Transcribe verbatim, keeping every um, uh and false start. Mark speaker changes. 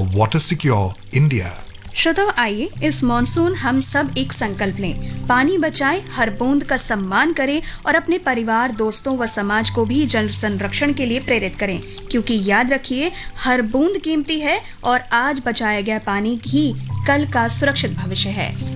Speaker 1: a water secure India.
Speaker 2: श्रोताओ, आइए इस monsoon हम सब एक संकल्प लें, पानी बचाएं, हर बूंद का सम्मान करें और अपने परिवार, दोस्तों व समाज को भी जल संरक्षण के लिए प्रेरित करें, क्योंकि याद रखिए हर बूंद कीमती है और आज बचाया गया पानी ही कल का सुरक्षित भविष्य है।